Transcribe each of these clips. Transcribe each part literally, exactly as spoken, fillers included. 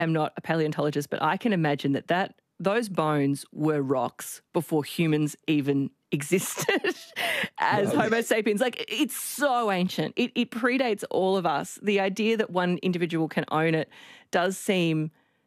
am not a paleontologist, but I can imagine that, that those bones were rocks before humans even existed as Well, Homo sapiens. Like, it's so ancient. It, it predates all of us. The idea that one individual can own it does seem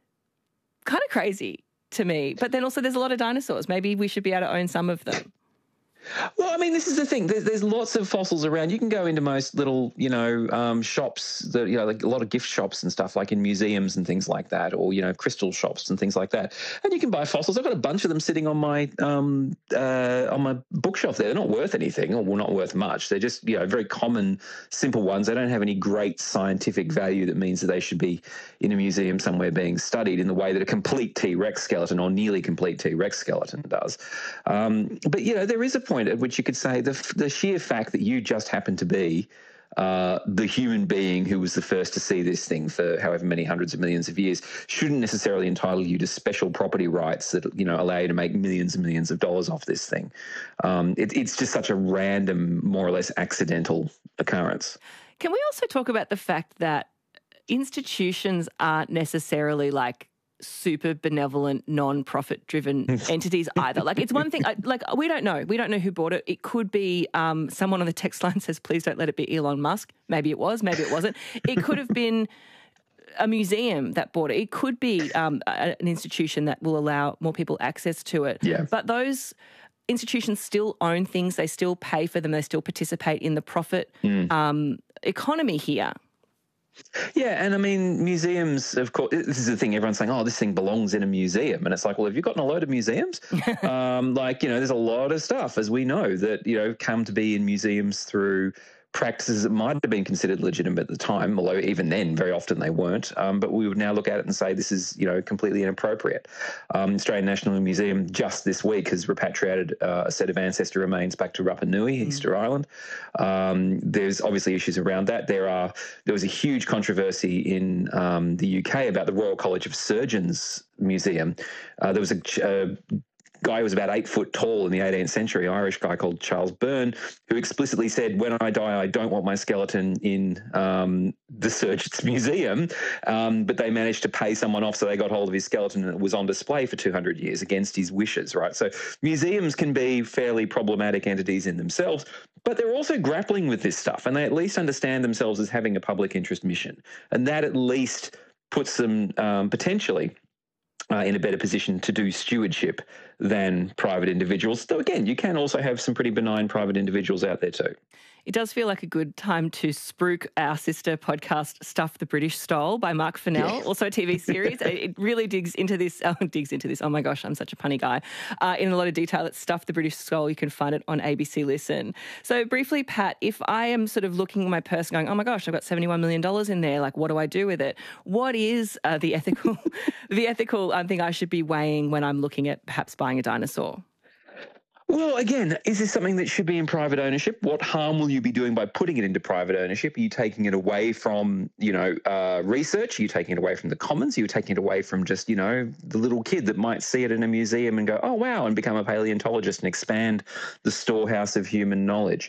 kind of crazy to me. But then also there's a lot of dinosaurs. Maybe we should be able to own some of them. Well, I mean, this is the thing. There's, there's lots of fossils around. You can go into most little, you know, um, shops, that, you know, like a lot of gift shops and stuff, like in museums and things like that, or, you know, crystal shops and things like that. And you can buy fossils. I've got a bunch of them sitting on my um, uh, on my bookshelf there. They're not worth anything, or well, not worth much. They're just, you know, very common, simple ones. They don't have any great scientific value that means that they should be in a museum somewhere being studied in the way that a complete T-Rex skeleton or nearly complete T-Rex skeleton does. Um, but, you know, there is a point at which you could say the, the sheer fact that you just happen to be uh, the human being who was the first to see this thing for however many hundreds of millions of years shouldn't necessarily entitle you to special property rights that, you know, allow you to make millions and millions of dollars off this thing. Um, it, it's just such a random, more or less accidental occurrence. Can we also talk about the fact that institutions aren't necessarily like super benevolent, non-profit driven entities either? Like, it's one thing, I, like, we don't know. We don't know who bought it. It could be um, someone on the text line says, please don't let it be Elon Musk. Maybe it was, maybe it wasn't. It could have been a museum that bought it. It could be um, a, an institution that will allow more people access to it. Yeah. But those institutions still own things. They still pay for them. They still participate in the profit mm. um, economy here. Yeah, and I mean, museums, of course, this is the thing, everyone's saying, oh, this thing belongs in a museum. And it's like, well, have you gotten a load of museums? um, like, you know, there's a lot of stuff, as we know, that, you know, come to be in museums through practices that might have been considered legitimate at the time, although even then very often they weren't. Um, but we would now look at it and say this is, you know, completely inappropriate. Um, Australian National Museum just this week has repatriated uh, a set of ancestor remains back to Rapa Nui, mm. Easter Island. Um, there's obviously issues around that. There are there was a huge controversy in um, the U K about the Royal College of Surgeons Museum. Uh, there was a uh, guy who was about eight foot tall in the eighteenth century, Irish guy called Charles Byrne, who explicitly said, when I die, I don't want my skeleton in um, the Surgeons Museum. Um, but they managed to pay someone off, so they got hold of his skeleton and it was on display for two hundred years against his wishes, right? So museums can be fairly problematic entities in themselves, but they're also grappling with this stuff, and they at least understand themselves as having a public interest mission. And that at least puts them um, potentially Uh, in a better position to do stewardship than private individuals. Though, again, you can also have some pretty benign private individuals out there too. It does feel like a good time to spruik our sister podcast, Stuff the British Stole by Mark Fennell, yeah. also a T V series. It really digs into this, oh, digs into this, oh my gosh, I'm such a punny guy, uh, in a lot of detail. It's Stuff the British Stole. You can find it on A B C Listen. So briefly, Pat, if I am sort of looking at my purse going, oh my gosh, I've got seventy-one million dollars in there, like what do I do with it? What is uh, the ethical the ethical um, thing I should be weighing when I'm looking at perhaps buying a dinosaur? Well, again, is this something that should be in private ownership? What harm will you be doing by putting it into private ownership? Are you taking it away from, you know, uh, research? Are you taking it away from the commons? Are you taking it away from just, you know, the little kid that might see it in a museum and go, oh, wow, and become a paleontologist and expand the storehouse of human knowledge?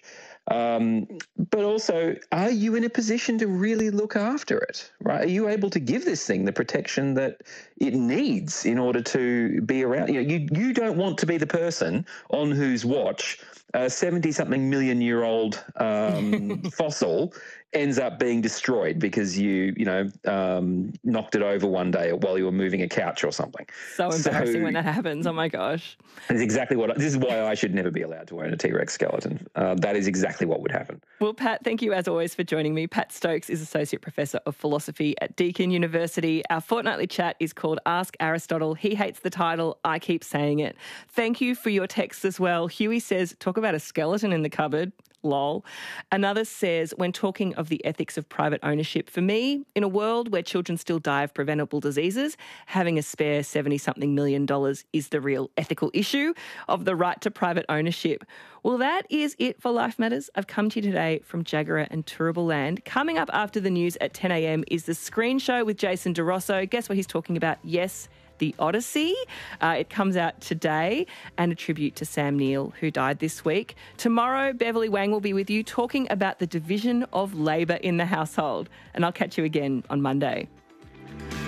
Um, but also, are you in a position to really look after it, right? Are you able to give this thing the protection that it needs in order to be around? You know, you, you don't want to be the person on whose watch a seventy-something million-year-old um, fossil ends up being destroyed because you, you know, um, knocked it over one day while you were moving a couch or something. So embarrassing so, when that happens. Oh, my gosh. It's exactly what – this is why I should never be allowed to own a T-Rex skeleton. Uh, that is exactly what would happen. Well, Pat, thank you as always for joining me. Pat Stokes is Associate Professor of Philosophy at Deakin University. Our fortnightly chat is called Ask Aristotle. He hates the title. I keep saying it. Thank you for your texts as well. Huey says, talk about a skeleton in the cupboard. Lol. Another says, when talking of the ethics of private ownership, for me, in a world where children still die of preventable diseases, having a spare seventy-something million dollars is the real ethical issue of the right to private ownership. Well, that is it for Life Matters. I've come to you today from Jagera and Turrbal Land. Coming up after the news at ten a.m. is the Screen Show with Jason DeRosso. Guess what he's talking about? Yes, The Odyssey. Uh, it comes out today, and a tribute to Sam Neill, who died this week. Tomorrow, Beverly Wang will be with you talking about the division of labour in the household. And I'll catch you again on Monday.